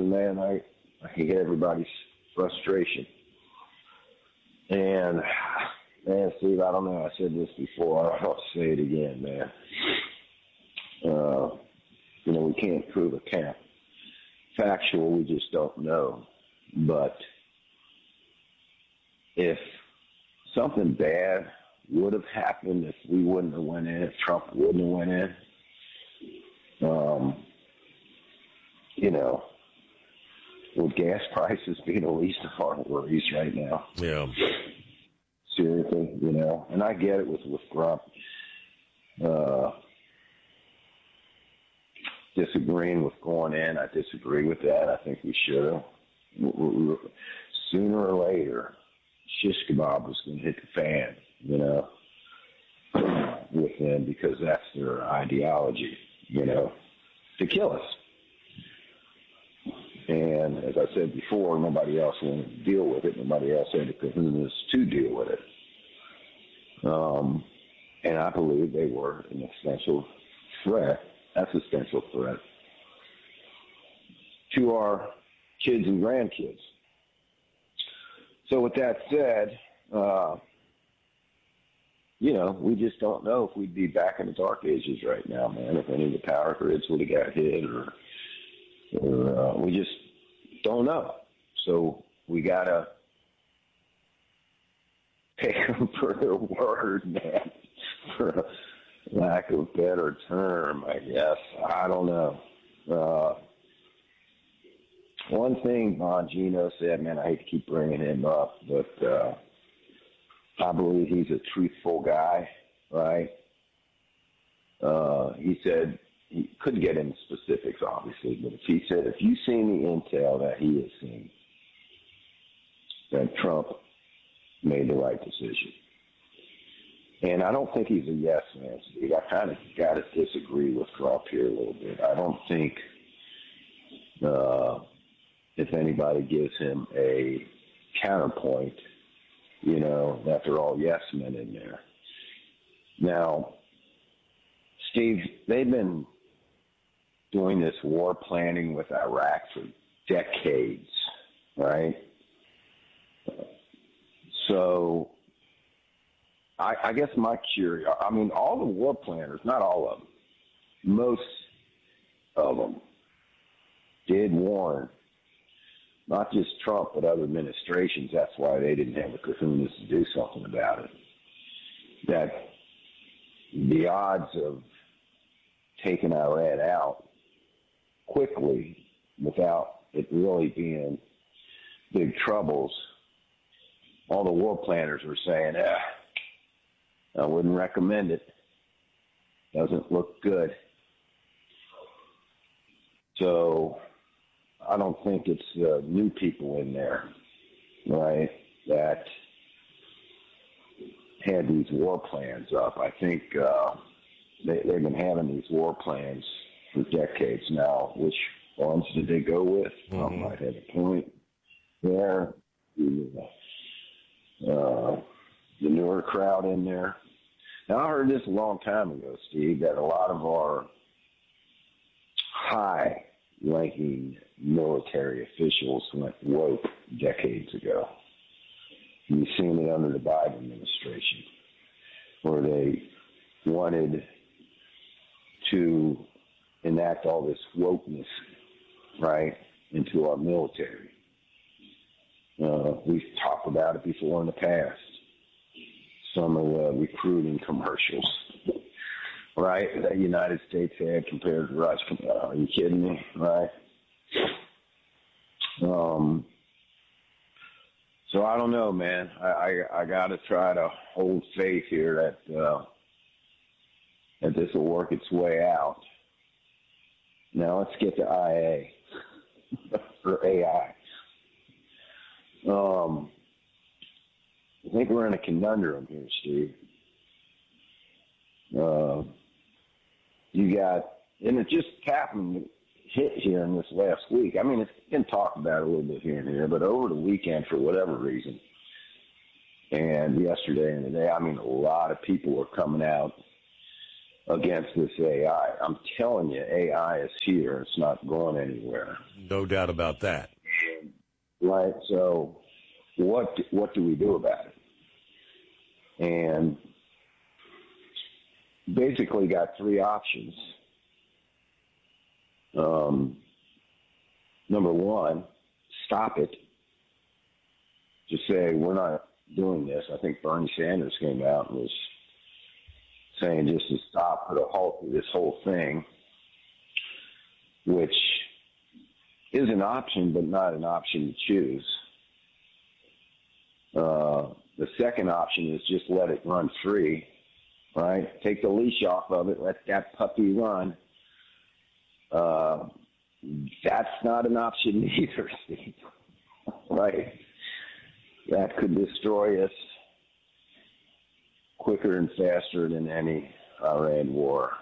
listen, man, I can get everybody's frustration. And, man, Steve, I don't know. I said this before. I'll say it again, man. We can't prove a cap. Factual, we just don't know. But if something bad would have happened, if we wouldn't have went in, if Trump wouldn't have went in, with gas prices being the least of our worries right now. Yeah. Seriously, and I get it with Trump. Disagreeing with going in, I disagree with that. I think we should have. Sooner or later, shish kebab was going to hit the fan, with them, because that's their ideology, to kill us. And as I said before, nobody else wanted to deal with it. Nobody else had the kahunas to deal with it. And I believe they were an existential threat to our kids and grandkids. So with that said, we just don't know if we'd be back in the dark ages right now, man, if any of the power grids would have got hit or we just don't know. So we got to take them for their word, man, for lack of a better term, I guess. I don't know. One thing Bongino said, man, I hate to keep bringing him up, but I believe he's a truthful guy, right? He said, he couldn't get into specifics, obviously, but he said, if you've seen the intel that he has seen, then Trump made the right decision. And I don't think he's a yes man, Steve. I kind of got to disagree with Trump here a little bit. I don't think if anybody gives him a counterpoint, that they're all yes men in there. Now, Steve, they've been doing this war planning with Iraq for decades, right? So I guess all the war planners, not all of them, most of them did warn, not just Trump, but other administrations. That's why they didn't have the kahunas to do something about it. That the odds of taking Iran out quickly without it really being big troubles, all the war planners were saying, I wouldn't recommend it. Doesn't look good. So I don't think it's new people in there, right, that had these war plans up. I think they've been having these war plans for decades now. Which ones did they go with? Mm-hmm. Might have a point there. The newer crowd in there. Now, I heard this a long time ago, Steve, that a lot of our high-ranking military officials went woke decades ago. You've seen it under the Biden administration, where they wanted to enact all this wokeness, right, into our military. We've talked about it before in the past. Some of the recruiting commercials, right, that the United States had compared to Russia. Are you kidding me, right? So I don't know, man. I got to try to hold faith here that this will work its way out. Now let's get to IA or AI. I think we're in a conundrum here, Steve. You got, and it just happened, hit here in this last week. I mean, it's been talked about a little bit here and there, but over the weekend, for whatever reason, and yesterday and today, I mean, a lot of people are coming out against this AI. I'm telling you, AI is here. It's not going anywhere. No doubt about that. Right. So what do we do about it? And basically got three options. Number one, stop it. Just say, we're not doing this. I think Bernie Sanders came out and was saying just to stop, put a halt to this whole thing, which is an option, but not an option to choose. The second option is just let it run free, right? Take the leash off of it, let that puppy run. That's not an option either, Steve. Right? That could destroy us quicker and faster than any Iran war.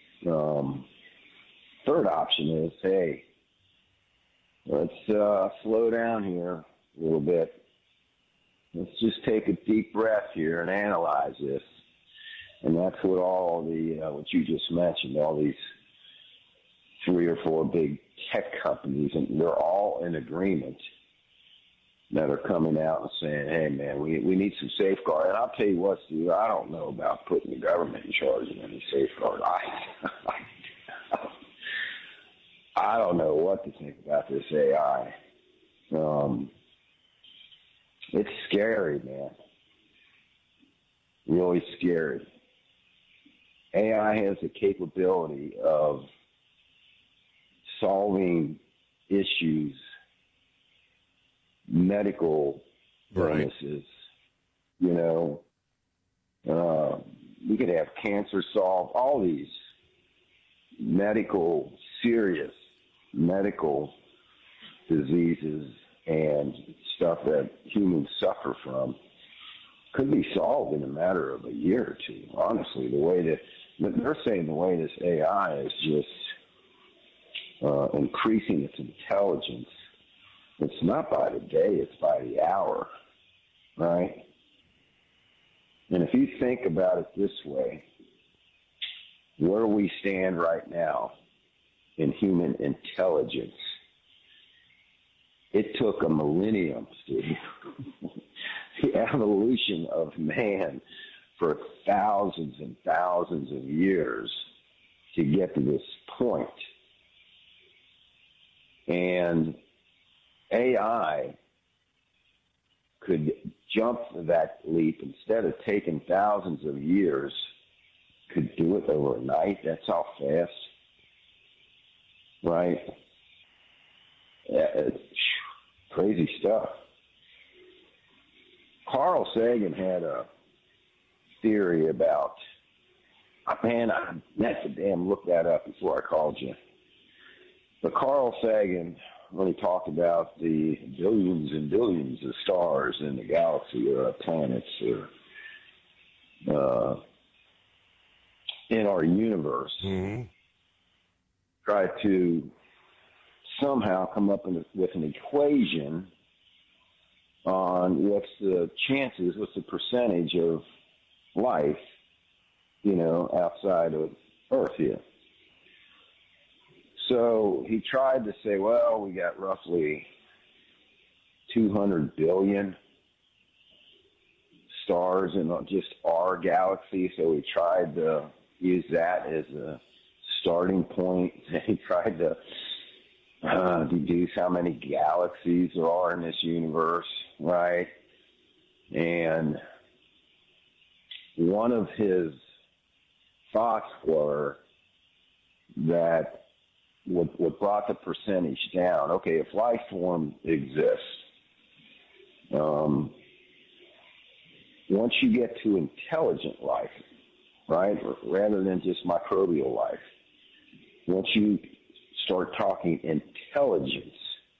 Third option is, hey, let's slow down here a little bit. Let's just take a deep breath here and analyze this. And that's what all the, what you just mentioned, all these 3 or 4 big tech companies, and they're all in agreement that are coming out and saying, hey, man, we need some safeguard. And I'll tell you what, Steve, I don't know about putting the government in charge of any safeguard. I don't know what to think about this AI. It's scary, man. Really scary. AI has the capability of solving issues, medical illnesses. You know, we could have cancer solved, all these serious medical diseases and stuff that humans suffer from could be solved in a matter of a year or two. Honestly, the way that they're saying, the way this AI is just increasing its intelligence, it's not by the day, it's by the hour, right? And if you think about it this way, where we stand right now in human intelligence, it took a millennium, Steve, the evolution of man for thousands and thousands of years to get to this point. And AI could jump that leap instead of taking thousands of years, could do it overnight. That's how fast, right? It's crazy stuff. Carl Sagan had a theory about, man, I meant to damn look that up before I called you. But Carl Sagan really talked about the billions and billions of stars in the galaxy or planets or in our universe. Mm-hmm. Try to somehow come up with an equation on what's the chances, what's the percentage of life, outside of Earth here. So he tried to say, well, we got roughly 200 billion stars in just our galaxy. So he tried to use that as a starting point. He tried to deduce how many galaxies there are in this universe, right? And one of his thoughts were that what brought the percentage down, okay, if life form exists, once you get to intelligent life, right, rather than just microbial life, once you start talking intelligence,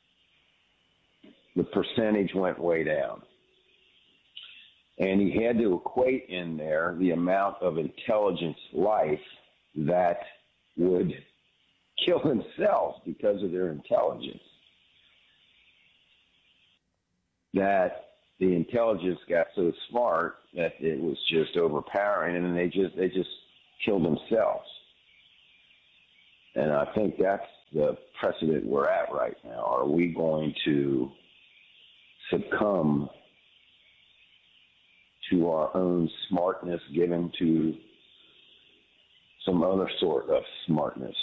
the percentage went way down. And he had to equate in there the amount of intelligence life that would kill themselves because of their intelligence. That the intelligence got so smart that it was just overpowering, and then they just kill themselves. And I think that's the precedent we're at right now. Are we going to succumb to our own smartness given to some other sort of smartness?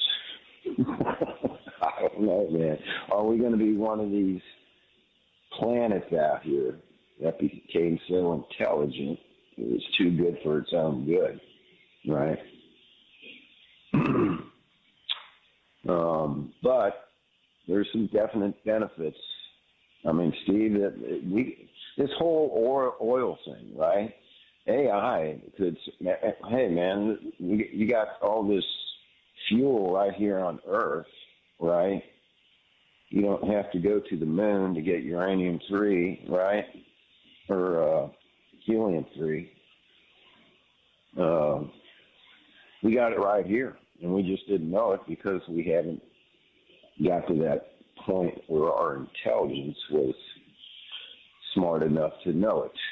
I don't know, man. Are we going to be one of these planets out here that became so intelligent it was too good for its own good, right? But there's some definite benefits. I mean, Steve, this whole oil thing, right? AI could, hey, man, you got all this fuel right here on Earth, right? You don't have to go to the moon to get uranium-3, right? Or helium-3. We got it right here, and we just didn't know it because we haven't got to that point where our intelligence was smart enough to know it.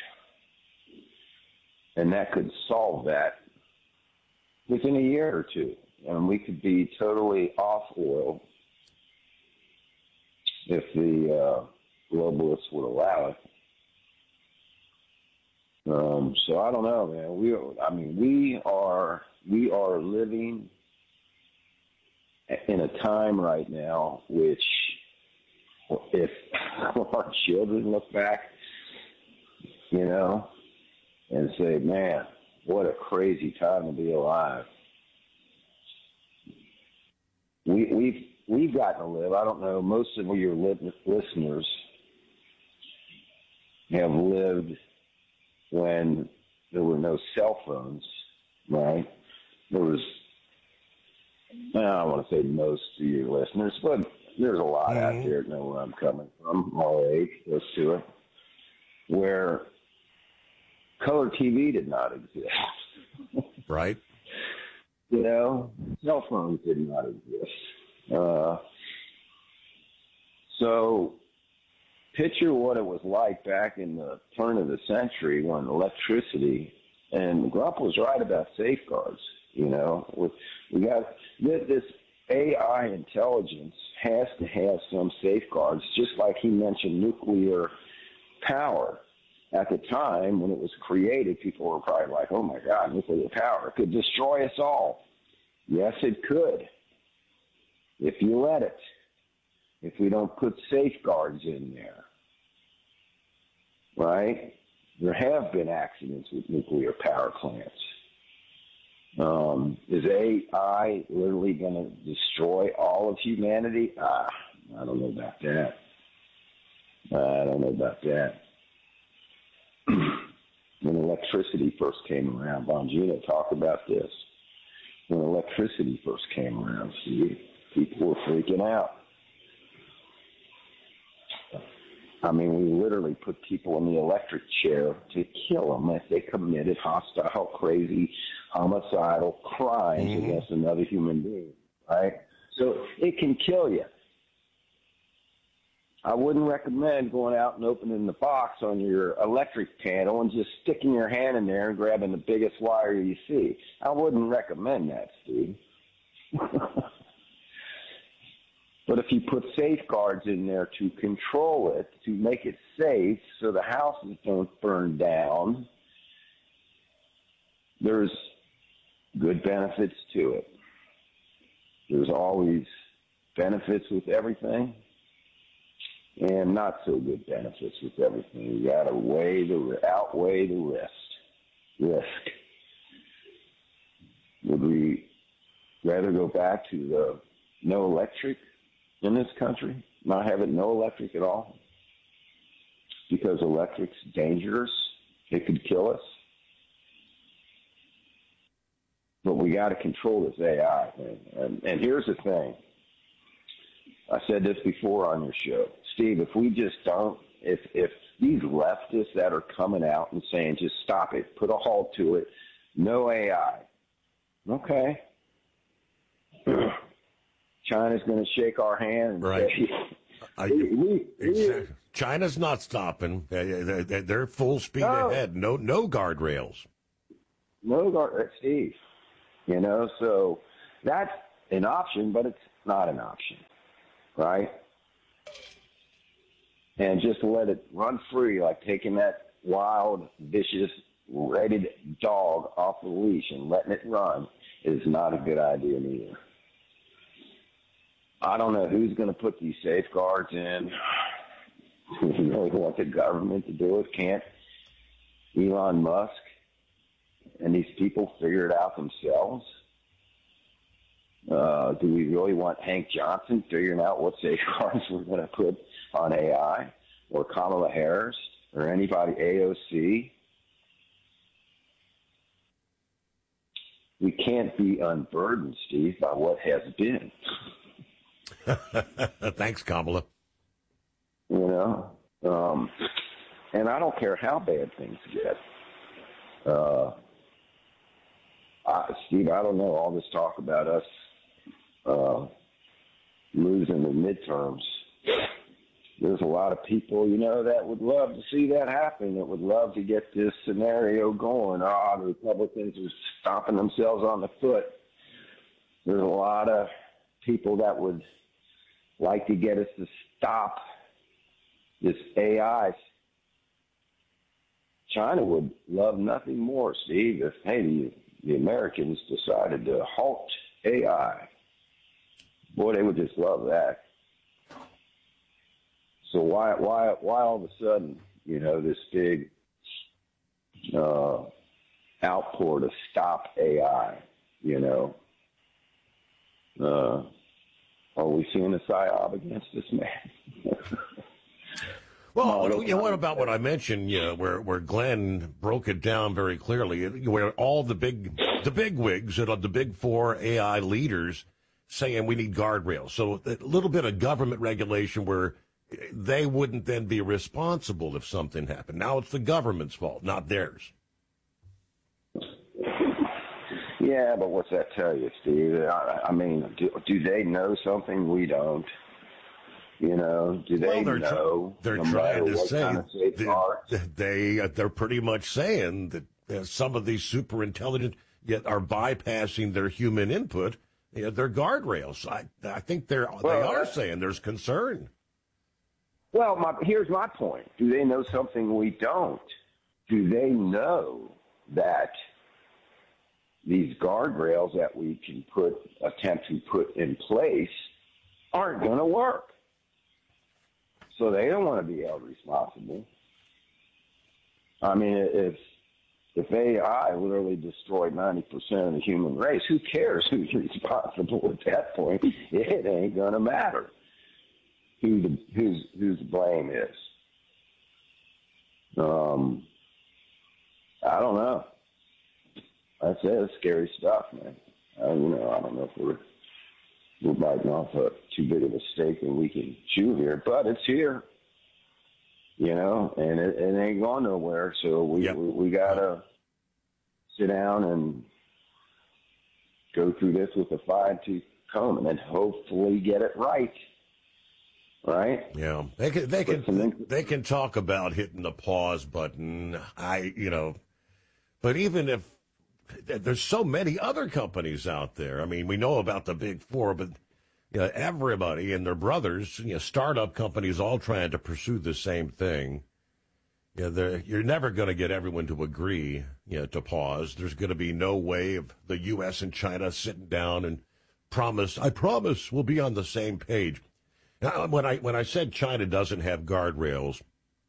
And that could solve that within a year or two. And we could be totally off oil if the globalists would allow it. So I don't know, man. We are living in a time right now which, if our children look back, and say, man, what a crazy time to be alive. We've gotten to live. I don't know, most of your listeners have lived when there were no cell phones, right? There was, I don't want to say most of your listeners, but there's a lot out there that know where I'm coming from, all age, close to it, where color TV did not exist. Right. Cell phones did not exist. So picture what it was like back in the turn of the century when electricity, and Grump was right about safeguards, we got this AI intelligence has to have some safeguards, just like he mentioned nuclear power. At the time when it was created, people were probably like, oh my God, nuclear power could destroy us all. Yes, it could, if you let it, if we don't put safeguards in there, right? There have been accidents with nuclear power plants. Is AI literally going to destroy all of humanity? I don't know about that. When electricity first came around, Bongino talked about this. When electricity first came around, people were freaking out. I mean, we literally put people in the electric chair to kill them if they committed hostile, crazy, homicidal crimes against another human being, right? So it can kill you. I wouldn't recommend going out and opening the box on your electric panel and just sticking your hand in there and grabbing the biggest wire you see. I wouldn't recommend that, Steve. But if you put safeguards in there to control it, to make it safe so the houses don't burn down, there's good benefits to it. There's always benefits with everything and not so good benefits with everything. You got to outweigh the risk. Would we rather go back to the no electric in this country, not have it no electric at all? Because electric's dangerous. It could kill us. But we got to control this AI thing. And here's the thing. I said this before on your show. Steve, if we just don't, if these leftists that are coming out and saying just stop it, put a halt to it, no AI, okay. China's going to shake our hand and right. say, exactly. China's not stopping. They're full speed ahead. No guardrails. No guard, Steve. So that's an option, but it's not an option, right? And just let it run free, like taking that wild, vicious, rated dog off the leash and letting it run is not a good idea either. I don't know who's going to put these safeguards in. You really want the government to do it? Can't Elon Musk and these people figure it out themselves? Do we really want Hank Johnson figuring out what safeguards we're going to put on AI, or Kamala Harris, or anybody AOC? We can't be unburdened, Steve, by what has been. Thanks, Kamala. And I don't care how bad things get. Steve, I don't know, all this talk about us losing the midterms. There's a lot of people, that would love to see that happen, that would love to get this scenario going. The Republicans are stomping themselves on the foot. There's a lot of people that would like to get us to stop this AI. China would love nothing more, Steve, if, the Americans decided to halt AI. Boy, they would just love that. So why all of a sudden, this big outpour to stop AI? Are we seeing a psyop against this man? Well, what about what I mentioned? Where Glenn broke it down very clearly, where all the big wigs and the big four AI leaders saying we need guardrails. So a little bit of government regulation where they wouldn't then be responsible if something happened. Now it's the government's fault, not theirs. Yeah, but what's that tell you, Steve? I mean, do they know something we don't? Do they know? They're trying to say they're pretty much saying that some of these super intelligent yet are bypassing their human input. They're guardrails. I think they are saying there's concern. Well, here's my point. Do they know something we don't? Do they know that these guardrails that we can attempt to put in place aren't going to work? So they don't want to be held responsible. I mean, if AI literally destroyed 90% of the human race, who cares who's responsible at that point? It ain't going to matter whose blame is. I don't know. That's it. It's scary stuff, man. I don't know if we're biting off too big of a steak and we can chew here, but it's here, and it ain't going nowhere. So we gotta sit down and go through this with a fine-tooth comb, and then hopefully get it right. Right? Yeah, they can talk about hitting the pause button. But even if there's so many other companies out there. I mean, we know about the big four, but everybody and their brothers, startup companies, all trying to pursue the same thing. You're never going to get everyone to agree, to pause. There's going to be no way of the U.S. and China sitting down and I promise we'll be on the same page. Now, when I said China doesn't have guardrails,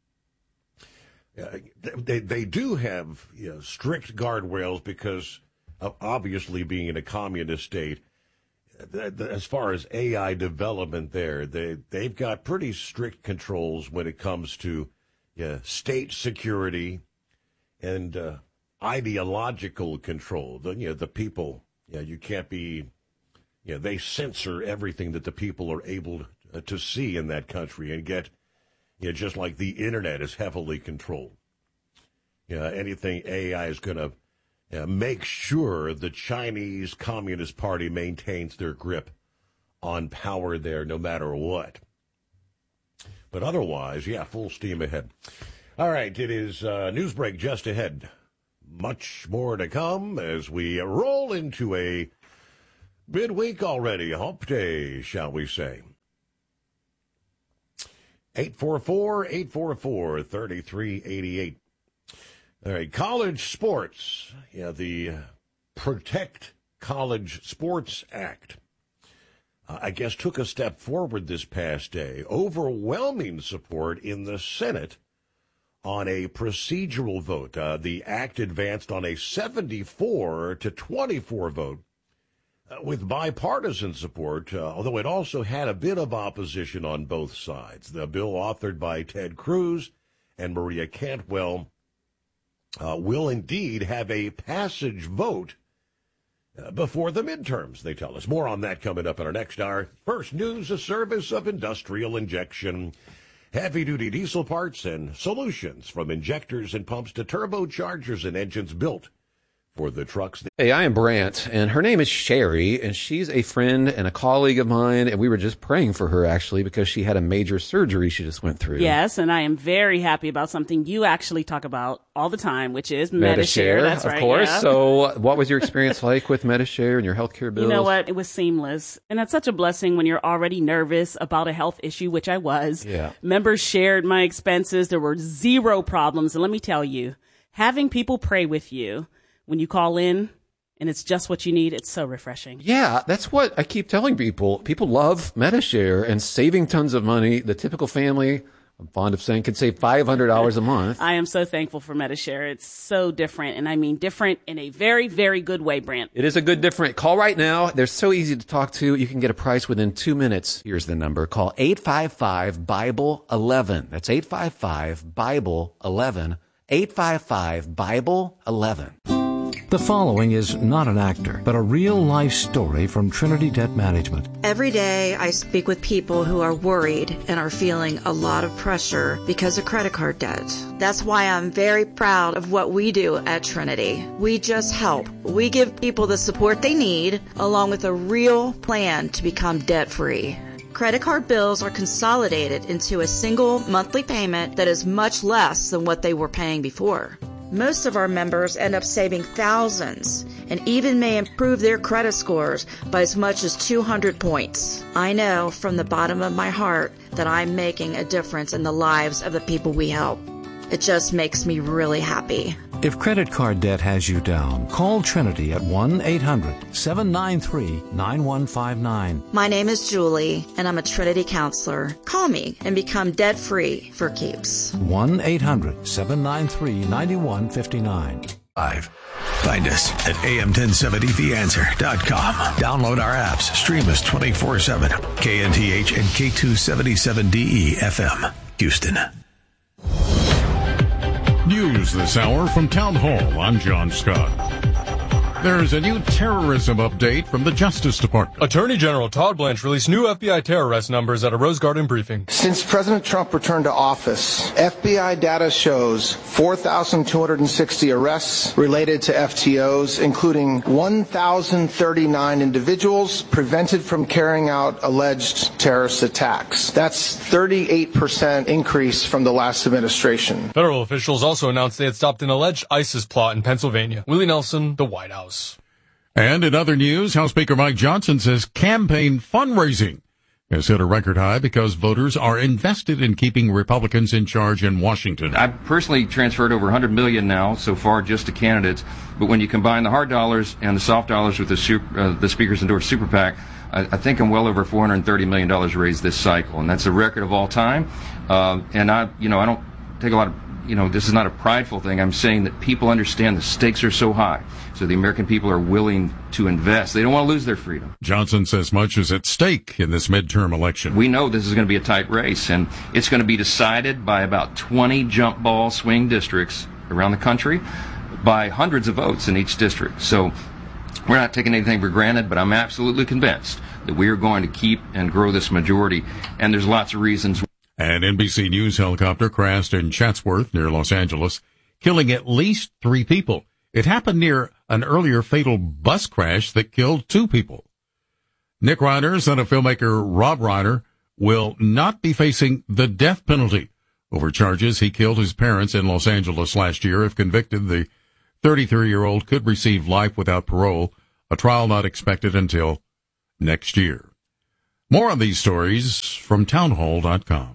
they do have strict guardrails because of obviously being in a communist state. As far as AI development there, they've got pretty strict controls when it comes to state security and ideological control. The people, you can't be, they censor everything that the people are able to see in that country and get. Just like the internet is heavily controlled. Anything AI is going to make sure the Chinese Communist Party maintains their grip on power there no matter what. But otherwise, full steam ahead. All right, it is news break just ahead. much more to come as we roll into a midweek already, hump day, shall we say. 844-844-3388. All right, college sports. Yeah, the Protect College Sports Act, I guess, took a step forward this past day. Overwhelming support in the Senate on a procedural vote. The act advanced on a 74-24 vote with bipartisan support, although it also had a bit of opposition on both sides. The bill, authored by Ted Cruz and Maria Cantwell, will indeed have a passage vote before the midterms, they tell us. More on that coming up in our next hour. First, news, a service of Industrial Injection. Heavy-duty diesel parts and solutions, from injectors and pumps to turbochargers and engines built for the trucks. Hey, I am Brant, and her name is Sherry, and she's a friend and a colleague of mine, and we were just praying for her, actually, because she had a major surgery she just went through. Yes, and I am very happy about something you actually talk about all the time, which is Medi-Share. That's right, of course. Yeah. So what was your experience like with Medi-Share and your healthcare bills? You know what? It was seamless. And that's such a blessing when you're already nervous about a health issue, which I was. Yeah. Members shared my expenses. There were zero problems. And let me tell you, having people pray with you when you call in and it's just what you need, it's so refreshing. Yeah, that's what I keep telling people. People love Medi-Share and saving tons of money. The typical family, I'm fond of saying, can save $500 a month. I am so thankful for Medi-Share. It's so different, and I mean different in a very, very good way, Brant. It is a good different. Call right now. They're so easy to talk to. You can get a price within 2 minutes. Here's the number. Call 855-BIBLE-11. That's 855-BIBLE-11. 855-BIBLE-11. The following is not an actor, but a real-life story from Trinity Debt Management. Every day I speak with people who are worried and are feeling a lot of pressure because of credit card debt. That's why I'm very proud of what we do at Trinity. We just help. We give people the support they need, along with a real plan to become debt-free. Credit card bills are consolidated into a single monthly payment that is much less than what they were paying before. Most of our members end up saving thousands and even may improve their credit scores by as much as 200 points. I know from the bottom of my heart that I'm making a difference in the lives of the people we help. It just makes me really happy. If credit card debt has you down, call Trinity at 1-800-793-9159. My name is Julie, and I'm a Trinity counselor. Call me and become debt-free for keeps. 1-800-793-9159. Find us at am1070theanswer.com. Download our apps. Stream us 24/7. KNTH and K277DE FM, Houston. News this hour from Town Hall. I'm John Scott. There's a new terrorism update from the Justice Department. Attorney General Todd Blanche released new FBI terror arrest numbers at a Rose Garden briefing. Since President Trump returned to office, FBI data shows 4,260 arrests related to FTOs, including 1,039 individuals prevented from carrying out alleged terrorist attacks. That's 38% increase from the last administration. Federal officials also announced they had stopped an alleged ISIS plot in Pennsylvania. Willie Nelson, the White House. And in other news, House Speaker Mike Johnson says campaign fundraising has hit a record high because voters are invested in keeping Republicans in charge in Washington. I've personally transferred over $100 million now so far just to candidates, but when you combine the hard dollars and the soft dollars with the Speaker's endorsed super PAC, I think I'm well over $430 million raised this cycle, and that's a record of all time. And I don't take a lot of, this is not a prideful thing. I'm saying that people understand the stakes are so high. So the American people are willing to invest. They don't want to lose their freedom. Johnson says much is at stake in this midterm election. We know this is going to be a tight race, and it's going to be decided by about 20 jump ball swing districts around the country by hundreds of votes in each district. So we're not taking anything for granted, but I'm absolutely convinced that we are going to keep and grow this majority, and there's lots of reasons. An NBC News helicopter crashed in Chatsworth near Los Angeles, killing at least 3 people. It happened near an earlier fatal bus crash that killed 2 people. Nick Reiner, son of filmmaker Rob Reiner, will not be facing the death penalty over charges he killed his parents in Los Angeles last year. If convicted, the 33-year-old could receive life without parole, a trial not expected until next year. More on these stories from townhall.com.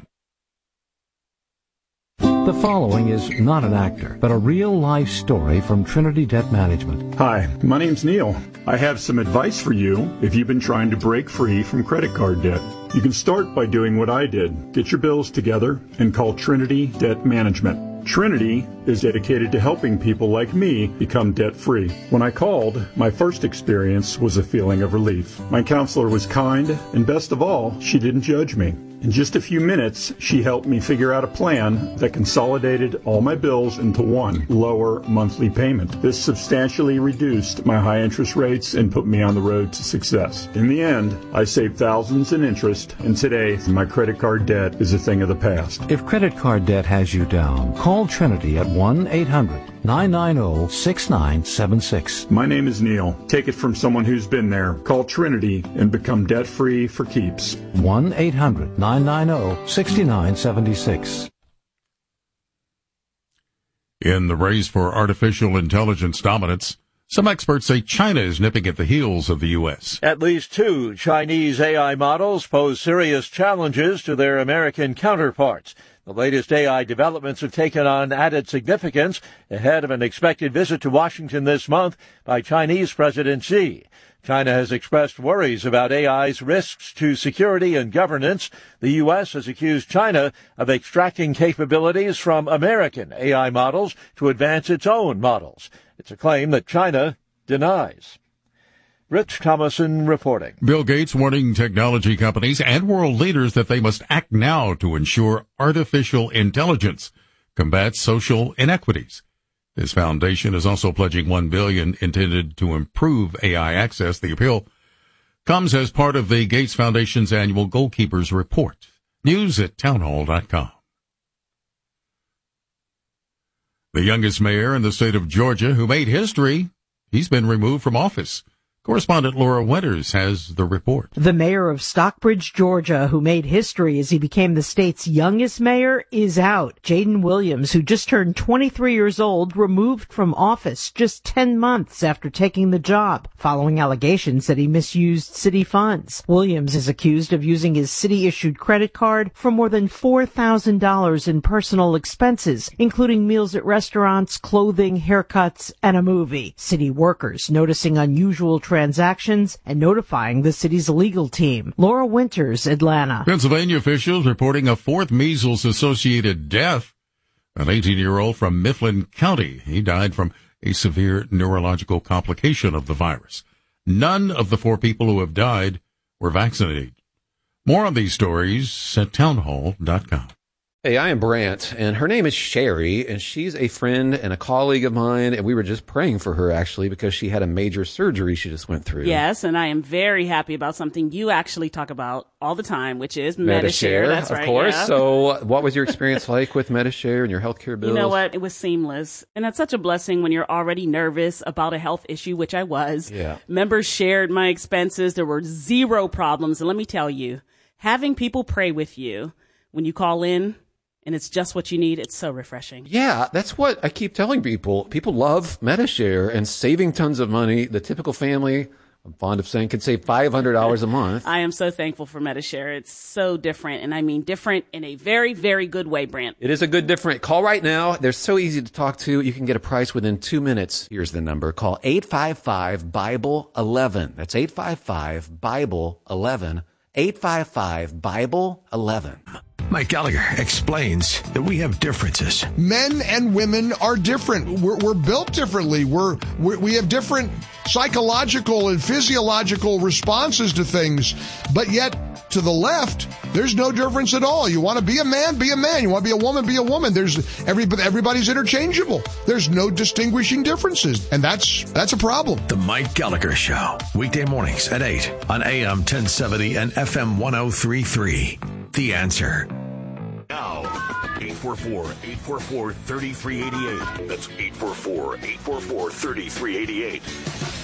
The following is not an actor, but a real-life story from Trinity Debt Management. Hi, my name's Neil. I have some advice for you if you've been trying to break free from credit card debt. You can start by doing what I did. Get your bills together and call Trinity Debt Management. Trinity is dedicated to helping people like me become debt-free. When I called, my first experience was a feeling of relief. My counselor was kind, and best of all, she didn't judge me. In just a few minutes, she helped me figure out a plan that consolidated all my bills into one lower monthly payment. This substantially reduced my high interest rates and put me on the road to success. In the end, I saved thousands in interest, and today my credit card debt is a thing of the past. If credit card debt has you down, call Trinity at 1-800-990-6976. My name is Neil. Take it from someone who's been there. Call Trinity and become debt-free for keeps. 1-800-990-6976. In the race for artificial intelligence dominance, some experts say China is nipping at the heels of the U.S. At least 2 Chinese AI models pose serious challenges to their American counterparts. The latest AI developments have taken on added significance ahead of an expected visit to Washington this month by Chinese President Xi. China has expressed worries about AI's risks to security and governance. The U.S. has accused China of extracting capabilities from American AI models to advance its own models. It's a claim that China denies. Rich Thomason reporting. Bill Gates warning technology companies and world leaders that they must act now to ensure artificial intelligence combats social inequities. His foundation is also pledging $1 billion intended to improve AI access. The appeal comes as part of the Gates Foundation's annual Goalkeepers Report. News at townhall.com. The youngest mayor in the state of Georgia who made history, he's been removed from office. Correspondent Laura Winters has the report. The mayor of Stockbridge, Georgia, who made history as he became the state's youngest mayor, is out. Jaden Williams, who just turned 23 years old, removed from office just 10 months after taking the job, following allegations that he misused city funds. Williams is accused of using his city-issued credit card for more than $4,000 in personal expenses, including meals at restaurants, clothing, haircuts, and a movie. City workers noticing unusual transactions and notifying the city's legal team. Laura Winters, Atlanta. Pennsylvania officials reporting a 4th measles-associated death. An 18-year-old from Mifflin County. He died from a severe neurological complication of the virus. None of the 4 people who have died were vaccinated. More on these stories at townhall.com. Hey, I am Brant, and her name is Sherry, and she's a friend and a colleague of mine, and we were just praying for her, actually, because she had a major surgery she just went through. Yes, and I am very happy about something you actually talk about all the time, which is Medi-Share. That's right, of course. Yeah. So what was your experience like with Medi-Share and your healthcare bills? You know what? It was seamless. And that's such a blessing when you're already nervous about a health issue, which I was. Yeah. Members shared my expenses. There were 0 problems. And let me tell you, having people pray with you when you call in, and it's just what you need, it's so refreshing. Yeah, that's what I keep telling people. People love Medi-Share and saving tons of money. The typical family, I'm fond of saying, can save $500 a month. I am so thankful for Medi-Share. It's so different, and I mean different in a very, very good way, Brant. It is a good different. Call right now. They're so easy to talk to. You can get a price within 2 minutes. Here's the number. Call 855-BIBLE-11. That's 855-BIBLE-11. 855-BIBLE-11. Mike Gallagher explains that we have differences. Men and women are different. We're built differently. We have different psychological and physiological responses to things. But yet, to the left, there's no difference at all. You want to be a man, be a man. You want to be a woman, be a woman. Everybody's interchangeable. There's no distinguishing differences. And that's a problem. The Mike Gallagher Show. Weekday mornings at 8 on AM 1070 and FM 1033. The Answer. Now, 844-844-3388. That's 844-844-3388.